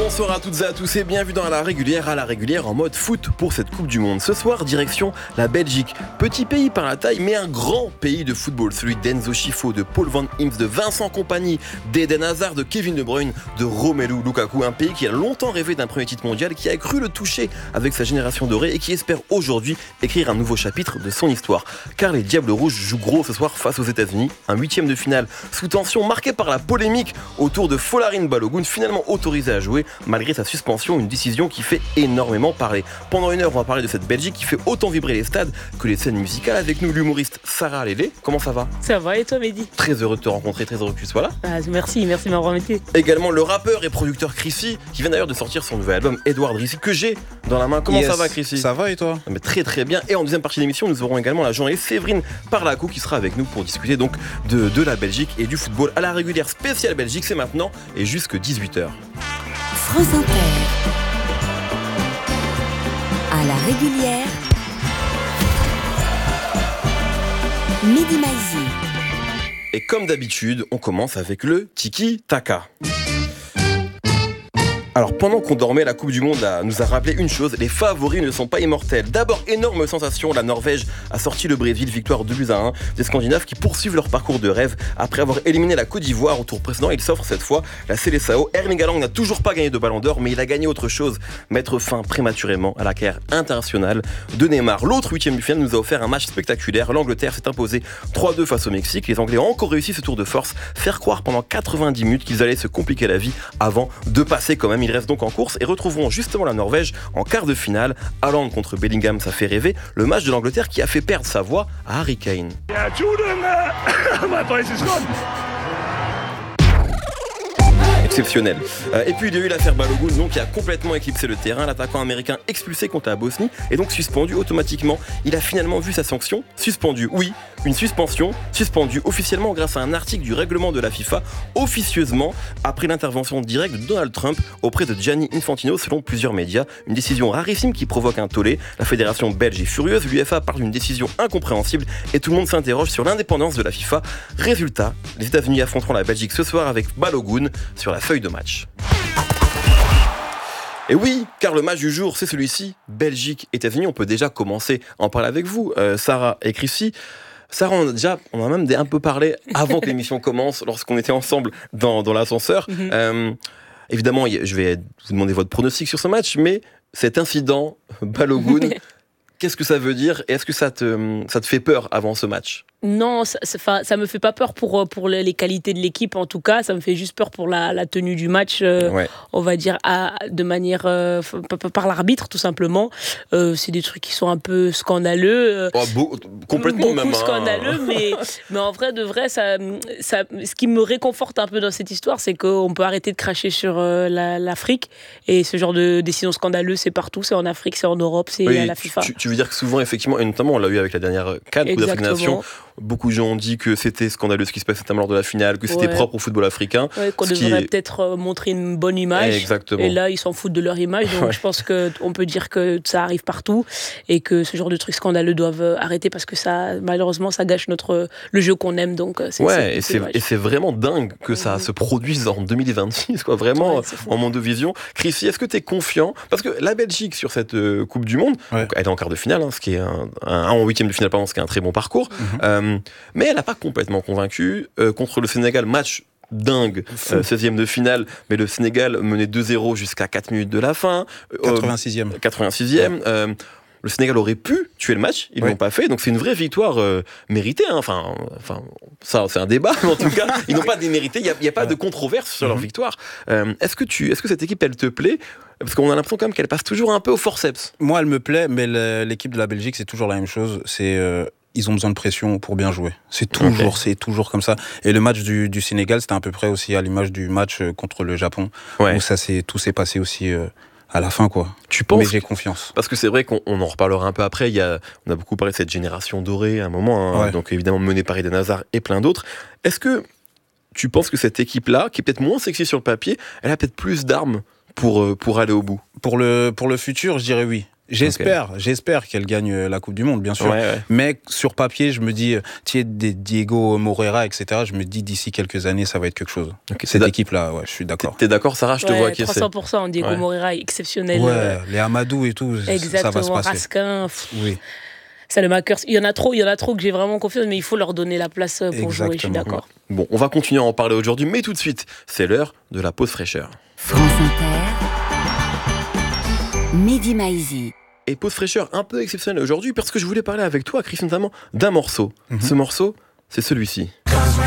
Bonsoir à toutes et à tous et bienvenue dans la régulière en mode foot pour cette Coupe du Monde. Ce soir, direction la Belgique. Petit pays par la taille, mais un grand pays de football. Celui d'Enzo Schifo, de Paul Van Imst, de Vincent Kompany, d'Eden Hazard, de Kevin De Bruyne, de Romelu Lukaku. Un pays qui a longtemps rêvé d'un premier titre mondial, qui a cru le toucher avec sa génération dorée et qui espère aujourd'hui écrire un nouveau chapitre de son histoire. Car les Diables Rouges jouent gros ce soir face aux États-Unis. Un huitième de finale sous tension marqué par la polémique autour de Folarin Balogun, finalement autorisé à jouer malgré sa suspension, une décision qui fait énormément parler. Pendant une heure, on va parler de cette Belgique qui fait autant vibrer les stades que les scènes musicales. Avec nous, l'humoriste Sarah Lélé. Comment ça va ? Ça va, et toi, Mehdi ? Très heureux de te rencontrer, très heureux que tu sois là. Merci de m'avoir invité. Également le rappeur et producteur Chrissy, qui vient d'ailleurs de sortir son nouvel album Edouard Drissi, que j'ai dans la main. Comment ça va, Chrissy ? Ça va et toi ? Mais très très bien. Et en deuxième partie de l'émission, nous aurons également la journaliste Séverine Parlacou qui sera avec nous pour discuter donc de la Belgique et du football. À la régulière spéciale Belgique, c'est maintenant et jusque 18h. France Inter. À la régulière, Mehdi Maizi. Et comme d'habitude, on commence avec le tiki-taka. Alors pendant qu'on dormait, la Coupe du Monde nous a rappelé une chose, les favoris ne sont pas immortels. D'abord, énorme sensation, la Norvège a sorti le Brésil, victoire 2-1 des Scandinaves qui poursuivent leur parcours de rêve. Après avoir éliminé la Côte d'Ivoire au tour précédent, ils s'offrent cette fois la Seleção. Erling Haaland n'a toujours pas gagné de ballon d'or, mais il a gagné autre chose, mettre fin prématurément à la carrière internationale de Neymar. L'autre huitième de finale nous a offert un match spectaculaire. L'Angleterre s'est imposée 3-2 face au Mexique. Les Anglais ont encore réussi ce tour de force, faire croire pendant 90 minutes qu'ils allaient se compliquer la vie avant de passer quand même. Ils restent donc en course et retrouveront justement la Norvège en quart de finale. Haaland contre Bellingham, ça fait rêver. Le match de l'Angleterre qui a fait perdre sa voix à Harry Kane. Exceptionnel. Et puis il y a eu l'affaire Balogun donc, qui a complètement éclipsé le terrain. L'attaquant américain expulsé contre la Bosnie et donc suspendu automatiquement. Il a finalement vu sa sanction suspendue. Oui, une suspension suspendue officiellement grâce à un article du règlement de la FIFA, officieusement après l'intervention directe de Donald Trump auprès de Gianni Infantino selon plusieurs médias. Une décision rarissime qui provoque un tollé. La fédération belge est furieuse, l'UEFA parle d'une décision incompréhensible et tout le monde s'interroge sur l'indépendance de la FIFA. Résultat, les États-Unis affronteront la Belgique ce soir avec Balogun sur la feuille de match. Et oui, car le match du jour, c'est celui-ci, Belgique-États-Unis. On peut déjà commencer à en parler avec vous, Sarah et Chrissy. Sarah, on a même un peu parlé avant que l'émission commence, lorsqu'on était ensemble dans l'ascenseur. Évidemment, je vais vous demander votre pronostic sur ce match, mais cet incident, Balogun, qu'est-ce que ça veut dire et est-ce que ça te fait peur avant ce match ? Non, ça me fait pas peur pour les qualités de l'équipe en tout cas, ça me fait juste peur pour la tenue du match, on va dire de manière par l'arbitre tout simplement. C'est des trucs qui sont un peu scandaleux. Complètement beaucoup même. scandaleux, mais en vrai de vrai, ça, ce qui me réconforte un peu dans cette histoire, c'est qu'on peut arrêter de cracher sur l'Afrique et ce genre de décision scandaleuse, c'est partout, c'est en Afrique, c'est en Europe, c'est à la FIFA. Tu veux dire que souvent, effectivement, et notamment on l'a eu avec la dernière CAN, Coupe d'Afrique des Nations, beaucoup de gens ont dit que c'était scandaleux ce qui se passait notamment lors de la finale, que c'était propre au football africain. Qu'on devrait peut-être montrer une bonne image. Exactement. Et là, ils s'en foutent de leur image. Donc je pense qu'on peut dire que ça arrive partout et que ce genre de trucs scandaleux doivent arrêter parce que malheureusement, ça gâche le jeu qu'on aime. Donc et c'est vraiment dingue que ça se produise en 2026, quoi, vraiment en Mondovision. Chrissy, est-ce que tu es confiant ? Parce que la Belgique, sur cette Coupe du Monde, donc, elle est en quart de finale, ce qui est en huitième de finale, ce qui est un très bon parcours. Mais elle n'a pas complètement convaincu. Contre le Sénégal, match dingue, 16e de finale, mais le Sénégal menait 2-0 jusqu'à 4 minutes de la fin. 86e. Le Sénégal aurait pu tuer le match, ils ne l'ont pas fait, donc c'est une vraie victoire méritée. Enfin, ça c'est un débat, mais en tout cas, ils n'ont pas démérité, il n'y a pas de controverse sur leur victoire. Est-ce que cette équipe, elle te plaît ? Parce qu'on a l'impression quand même qu'elle passe toujours un peu au forceps. Moi, elle me plaît, mais l'équipe de la Belgique, c'est toujours la même chose. Ils ont besoin de pression pour bien jouer. C'est toujours comme ça. Et le match du Sénégal, c'était à peu près aussi à l'image du match contre le Japon, où tout s'est passé aussi à la fin, quoi. Tu penses ? Mais j'ai confiance. Parce que c'est vrai qu'on en reparlera un peu après. On a beaucoup parlé de cette génération dorée à un moment, donc évidemment menée par Eden Hazard et plein d'autres. Est-ce que tu penses que cette équipe-là, qui est peut-être moins sexy sur le papier, elle a peut-être plus d'armes pour aller au bout ? Pour le futur, je dirais oui. J'espère qu'elle gagne la Coupe du Monde, bien sûr. Mais sur papier, je me dis, Diego Moreira, etc., je me dis d'ici quelques années, ça va être quelque chose. Cette équipe-là, je suis d'accord. T'es d'accord, Sarah? Je te vois qui 300%. Diego Moreira, exceptionnel. Les Amadou et tout, ça va se passer. Raskin. Oui. Salemackers, il y en a trop que j'ai vraiment confiance, mais il faut leur donner la place pour jouer, je suis d'accord. Bon, on va continuer à en parler aujourd'hui, mais tout de suite, c'est l'heure de la pause fraîcheur. France Inter, Mehdi Maizi. Et pause fraîcheur un peu exceptionnelle aujourd'hui, parce que je voulais parler avec toi, Chris, notamment d'un morceau. Ce morceau, c'est celui-ci.